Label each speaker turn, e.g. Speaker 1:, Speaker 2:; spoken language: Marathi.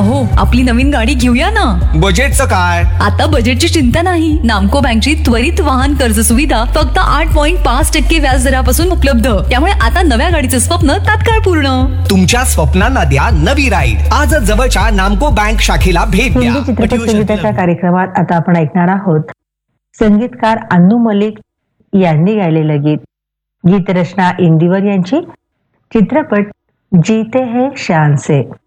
Speaker 1: अहो, आपली नवीन गाडी घेऊया ना.
Speaker 2: बजेटचं काय?
Speaker 1: आता बजेटची चिंता नाही. नामको बँकची त्वरित वाहन कर्ज सुविधा फक्त 8.5% व्याज दरापासून उपलब्ध. त्यामुळे आता नव्या गाडीचं स्वप्न तात्काळ पूर्ण.
Speaker 2: तुमच्या स्वप्नांना द्या नवी राईड. आजच जवळच्या नामको बँक शाखेला भेट द्या.
Speaker 3: हिंदी चित्रपट संगीताच्या कार्यक्रमात आता आपण ऐकणार आहोत संगीतकार अन्नू मलिक यांनी गायलेलं गीत. गीतरचना इंदिवर यांची, चित्रपट जीते हैं शान से.